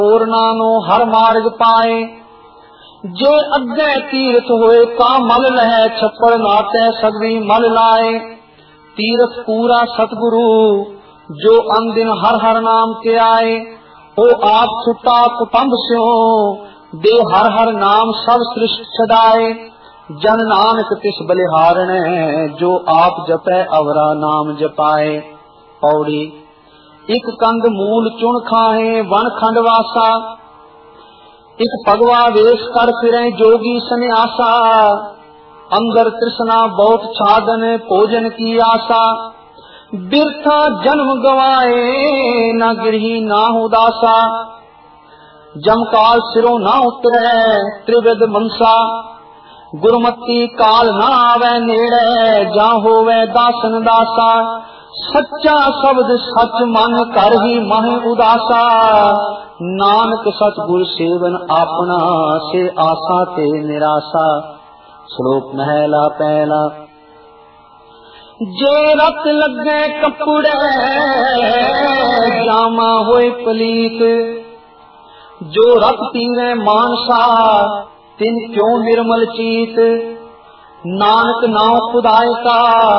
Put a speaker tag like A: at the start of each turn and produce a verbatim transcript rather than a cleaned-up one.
A: होरना no हर मार्ग पाए। जे अगे तीर्थ होए ता मल लहे, छप्पड़ नाते सगवी मल लाए। तीर्थ पूरा सतगुरु जो अन दिन हर हर नाम के आए। ओ आप छुटा कुटुंब स्यो दे हर हर नाम सब सृष्टि छदाए। जन नानक तिस बलिहारण जो आप जपै अवरा नाम जपाए। पौड़ी एक कंद मूल चुन खाए वन खंड वासा। एक भगवा वेश कर फिरे जोगी सन्यासा। अंदर तृष्णा बहुत छादन भोजन की आशा। बिरथा जन्म गवाए न गिरही ना उदासा। जमकाल सिरों ना उतरे त्रिविध मनसा। गुरमति काल ना आवे नेड़े जा होवे दासन दासा। सच्चा शब्द सच मन कर ही मह उदासा। नानक सच गुर सेवन अपना से आशा ते निराशा। श्लोक महला पहला। जे रत लगे कपड़े जामा होए पलीत। जो रत पीवे मानसा तिन क्यों निर्मल चीत। नानक नाम खुदाए का